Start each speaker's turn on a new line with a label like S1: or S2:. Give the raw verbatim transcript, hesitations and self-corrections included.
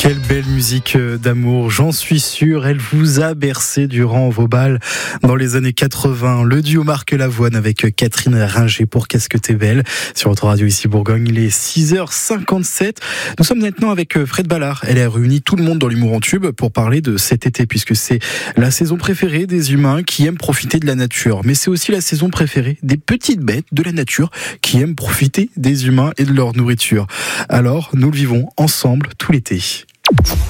S1: Quelle belle musique d'amour, j'en suis sûr, elle vous a bercé durant vos balles dans les années quatre-vingts. Le duo Marc Lavoine avec Catherine Ringer pour Qu'est-ce que t'es belle sur votre radio ici Bourgogne. Il est six heures cinquante-sept. Nous sommes maintenant avec Fred Ballard. Elle a réuni tout le monde dans l'humour en tube pour parler de cet été, puisque c'est la saison préférée des humains qui aiment profiter de la nature. Mais c'est aussi la saison préférée des petites bêtes de la nature qui aiment profiter des humains et de leur nourriture. Alors, nous le vivons ensemble tout l'été.